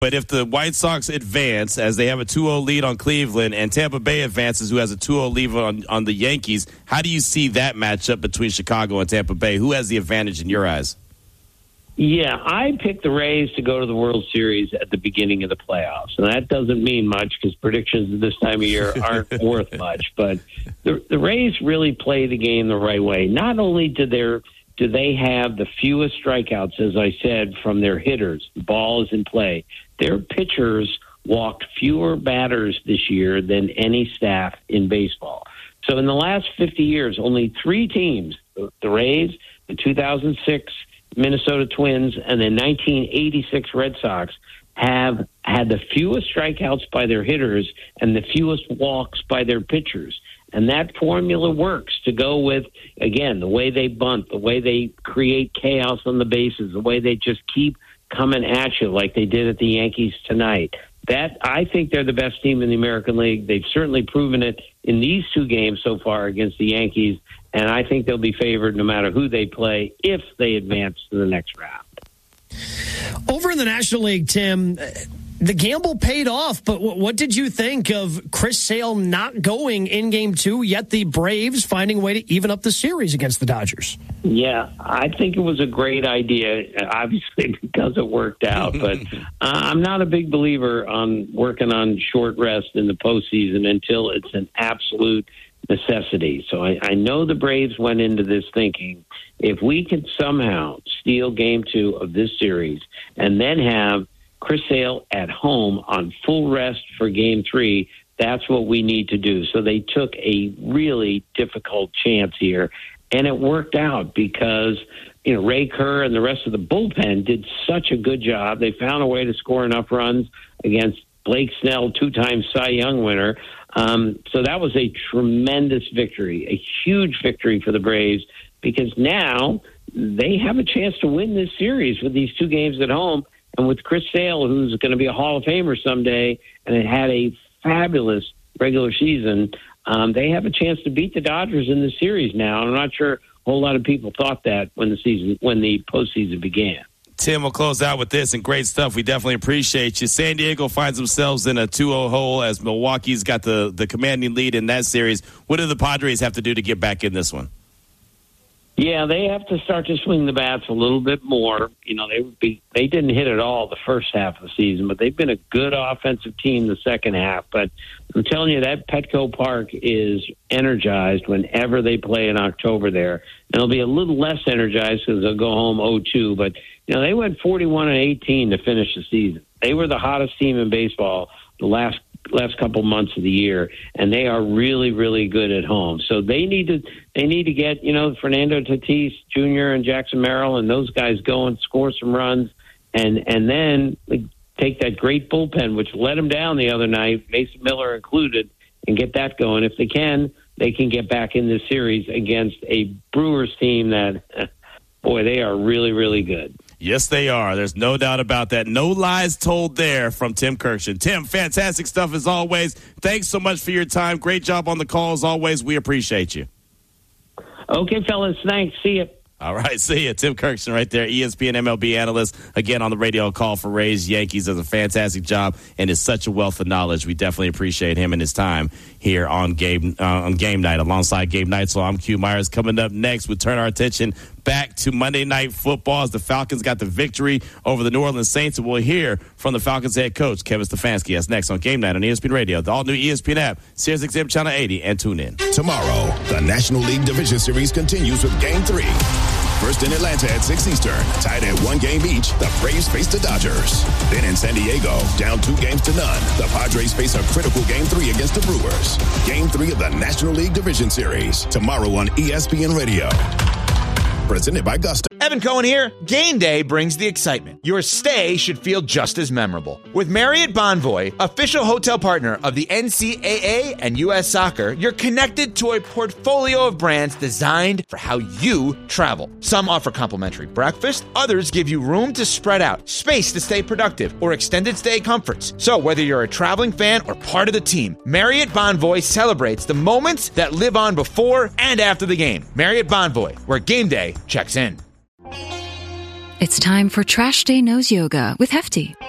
But if the White Sox advance, as they have a 2-0 lead on Cleveland, and Tampa Bay advances, who has a 2-0 lead on the Yankees, how do you see that matchup between Chicago and Tampa Bay? Who has the advantage in your eyes? Yeah, I picked the Rays to go to the World Series at the beginning of the playoffs. And that doesn't mean much because predictions at this time of year aren't worth much. But the Rays really play the game the right way. Not only do they have the fewest strikeouts, as I said, from their hitters, the ball is in play, their pitchers walked fewer batters this year than any staff in baseball. So in the last 50 years, only 3 teams, the Rays, the 2006 Minnesota Twins, and the 1986 Red Sox, have had the fewest strikeouts by their hitters and the fewest walks by their pitchers. And that formula works to go with, again, the way they bunt, the way they create chaos on the bases, the way they just keep coming at you like they did at the Yankees tonight. That, I think they're the best team in the American League. They've certainly proven it in these 2 games so far against the Yankees, and I think they'll be favored no matter who they play if they advance to the next round. Over in the National League, Tim, the gamble paid off, but what did you think of Chris Sale not going in Game 2, yet the Braves finding a way to even up the series against the Dodgers? Yeah, I think it was a great idea, obviously, because it worked out. But I'm not a big believer on working on short rest in the postseason until it's an absolute necessity. So I know the Braves went into this thinking, if we can somehow steal Game 2 of this series and then have Chris Sale at home on full rest for Game 3, that's what we need to do. So they took a really difficult chance here, and it worked out because, Ray Kerr and the rest of the bullpen did such a good job. They found a way to score enough runs against Blake Snell, 2-time Cy Young winner. So that was a tremendous victory, a huge victory for the Braves, because now they have a chance to win this series with these 2 games at home. And with Chris Sale, who's going to be a Hall of Famer someday, and it had a fabulous regular season, they have a chance to beat the Dodgers in the series now. And I'm not sure a whole lot of people thought that when the postseason began. Tim, we'll close out with this, and great stuff. We definitely appreciate you. San Diego finds themselves in a 2-0 hole as Milwaukee's got the commanding lead in that series. What do the Padres have to do to get back in this one? Yeah, they have to start to swing the bats a little bit more. They didn't hit at all the first half of the season, but they've been a good offensive team the second half. But I'm telling you, that Petco Park is energized whenever they play in October there. And it'll be a little less energized because they'll go home 0-2. But, they went 41-18 to finish the season. They were the hottest team in baseball the last couple months of the year, and they are really, really good at home. So they need to get, Fernando Tatis Jr. and Jackson Merrill and those guys go and score some runs, and then take that great bullpen, which let them down the other night, Mason Miller included, and get that going. If they can get back in this series against a Brewers team that, boy, they are really, really good. Yes, they are. There's no doubt about that. No lies told there from Tim Kurkjian. Tim, fantastic stuff as always. Thanks so much for your time. Great job on the call as always. We appreciate you. Okay, fellas. Thanks. See you. All right, see you. Tim Kurkjian right there, ESPN MLB analyst. Again, on the radio call for Rays Yankees. Does a fantastic job and is such a wealth of knowledge. We definitely appreciate him and his time here on game night alongside Gabe Night. So I'm Q Myers. Coming up next, we'll turn our attention back to Monday Night Football as the Falcons got the victory over the New Orleans Saints. And we'll hear from the Falcons head coach, Kevin Stefanski. That's next on Game Night on ESPN Radio, the all-new ESPN app, SiriusXM Channel 80, and tune in. Tomorrow, the National League Division Series continues with Game 3. First in Atlanta at 6 Eastern. Tied at 1 game each, the Braves face the Dodgers. Then in San Diego, down 2 games to none, the Padres face a critical Game 3 against the Brewers. Game 3 of the National League Division Series. Tomorrow on ESPN Radio. Presented by Gusto. Evan Cohen here. Game day brings the excitement. Your stay should feel just as memorable. With Marriott Bonvoy, official hotel partner of the NCAA and U.S. Soccer, you're connected to a portfolio of brands designed for how you travel. Some offer complimentary breakfast, others give you room to spread out, space to stay productive, or extended stay comforts. So whether you're a traveling fan or part of the team, Marriott Bonvoy celebrates the moments that live on before and after the game. Marriott Bonvoy, where game day checks in. It's time for Trash Day Nose Yoga with Hefty.